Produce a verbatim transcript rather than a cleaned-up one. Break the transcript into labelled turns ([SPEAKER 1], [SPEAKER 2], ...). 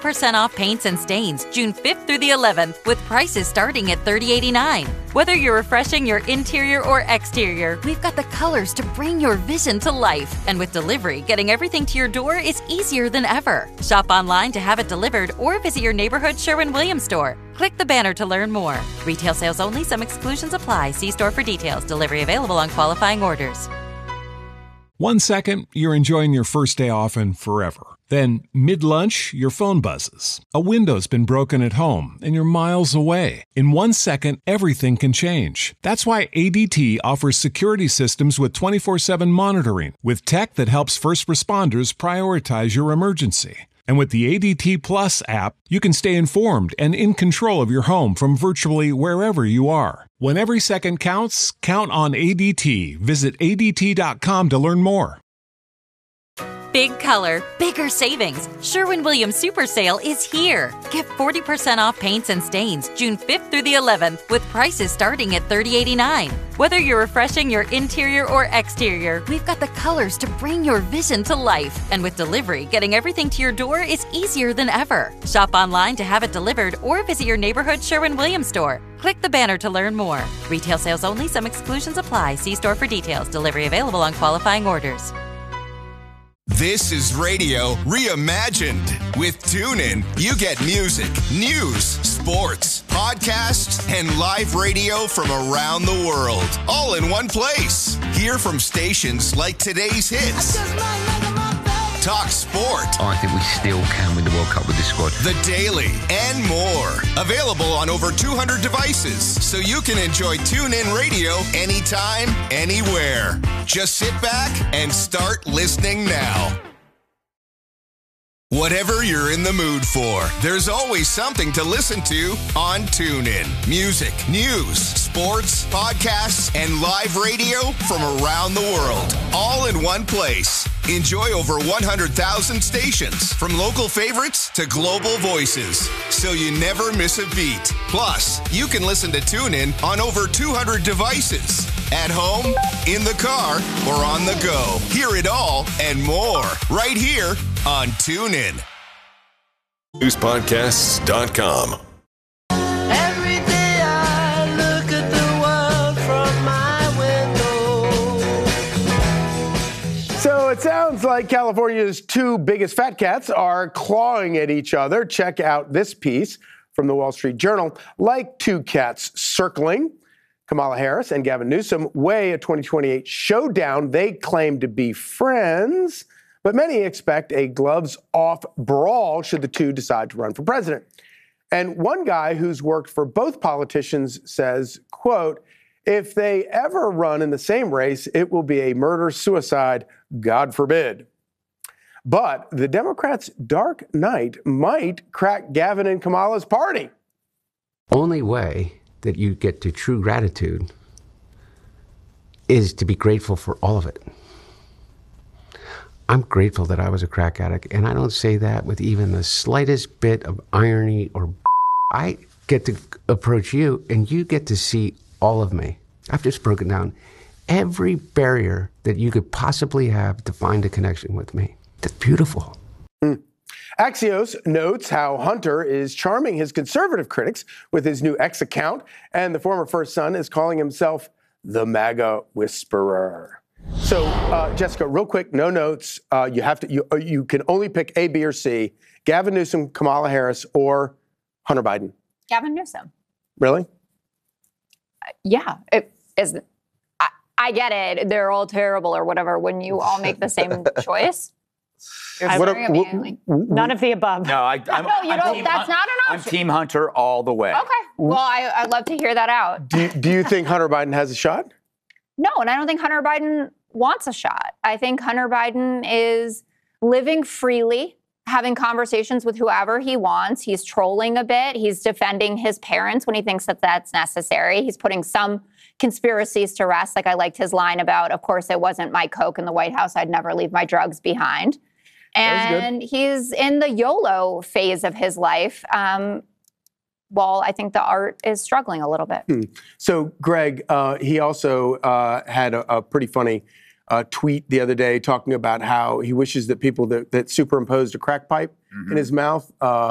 [SPEAKER 1] percent off paints and stains June fifth through the eleventh with prices starting at thirty dollars and eighty-nine cents. Whether you're refreshing your interior or exterior, we've got the colors to bring your vision to life. And with delivery, getting everything to your door is easier than ever. Shop online to have it delivered or visit your neighborhood Sherwin-Williams store. Click the banner to learn more. Retail sales only. Some exclusions apply. See store for details. Delivery available on qualifying orders.
[SPEAKER 2] One second, you're enjoying your first day off and forever. Then, mid-lunch, your phone buzzes. A window's been broken at home, and you're miles away. In one second, everything can change. That's why A D T offers security systems with twenty-four seven monitoring, with tech that helps first responders prioritize your emergency. And with the A D T Plus app, you can stay informed and in control of your home from virtually wherever you are. When every second counts, count on A D T. Visit A D T dot com to learn more.
[SPEAKER 1] Big color, bigger savings. Sherwin-Williams Super Sale is here. Get forty percent off paints and stains June fifth through the eleventh with prices starting at thirty dollars and eighty-nine cents. Whether you're refreshing your interior or exterior, we've got the colors to bring your vision to life. And with delivery, getting everything to your door is easier than ever. Shop online to have it delivered or visit your neighborhood Sherwin-Williams store. Click the banner to learn more. Retail sales only. Some exclusions apply. See store for details. Delivery available on qualifying orders.
[SPEAKER 3] This is radio reimagined. With TuneIn, you get music, news, sports, podcasts, and live radio from around the world, all in one place. Hear from stations like Today's Hits, Talk Sport.
[SPEAKER 4] I think we still can win the World Cup with this squad.
[SPEAKER 3] The Daily, and more. Available on over two hundred devices, so you can enjoy TuneIn Radio anytime, anywhere. Just sit back and start listening now. Whatever you're in the mood for, there's always something to listen to on TuneIn. Music, news, sports, podcasts, and live radio from around the world, all in one place. Enjoy over one hundred thousand stations, from local favorites to global voices, so you never miss a beat. Plus, you can listen to TuneIn on over two hundred devices, at home, in the car, or on the go. Hear it all and more right here on TuneIn.
[SPEAKER 5] news podcasts dot com.
[SPEAKER 6] Every day I look at the world from my window.
[SPEAKER 7] So it sounds like California's two biggest fat cats are clawing at each other. Check out this piece from the Wall Street Journal. Like two cats circling, Kamala Harris and Gavin Newsom weigh a twenty twenty-eight showdown. They claim to be friends, but many expect a gloves-off brawl should the two decide to run for president. And one guy who's worked for both politicians says, quote, if they ever run in the same race, it will be a murder-suicide, God forbid. But the Democrats' dark night might crack Gavin and Kamala's party.
[SPEAKER 8] Only way that you get to true gratitude is to be grateful for all of it. I'm grateful that I was a crack addict, and I don't say that with even the slightest bit of irony or I get to approach you, and you get to see all of me. I've just broken down every barrier that you could possibly have to find a connection with me. That's beautiful.
[SPEAKER 7] Mm. Axios notes how Hunter is charming his conservative critics with his new X account, and the former first son is calling himself the MAGA Whisperer. So, uh, Jessica, real quick, no notes. Uh, you have to. You, you can only pick A, B, or C. Gavin Newsom, Kamala Harris, or Hunter Biden.
[SPEAKER 9] Gavin Newsom.
[SPEAKER 7] Really?
[SPEAKER 9] Uh, yeah. It is. I, I get it. They're all terrible or whatever. When you all make the same choice. You're
[SPEAKER 10] I-
[SPEAKER 9] staring at me
[SPEAKER 10] w-
[SPEAKER 9] like,
[SPEAKER 10] None of the above.
[SPEAKER 11] No, I, I'm,
[SPEAKER 9] no, you
[SPEAKER 11] I'm
[SPEAKER 9] don't.
[SPEAKER 11] team
[SPEAKER 9] That's
[SPEAKER 11] Hun-
[SPEAKER 9] not an
[SPEAKER 11] I'm
[SPEAKER 9] option.
[SPEAKER 11] Team Hunter all the way.
[SPEAKER 9] Okay. Well, I, I'd love to hear that out.
[SPEAKER 7] Do, do you think Hunter Biden has a shot?
[SPEAKER 9] No, and I don't think Hunter Biden wants a shot. I think Hunter Biden is living freely, having conversations with whoever he wants. He's trolling a bit. He's defending his parents when he thinks that that's necessary. He's putting some conspiracies to rest. Like I liked his line about, of course, it wasn't my Coke in the White House. I'd never leave my drugs behind. And he's in the YOLO phase of his life. Um, while I think the art is struggling a little bit.
[SPEAKER 7] Hmm. So, Greg, uh, he also uh, had a, a pretty funny uh, tweet the other day talking about how he wishes that people that, that superimposed a crack pipe mm-hmm. in his mouth uh,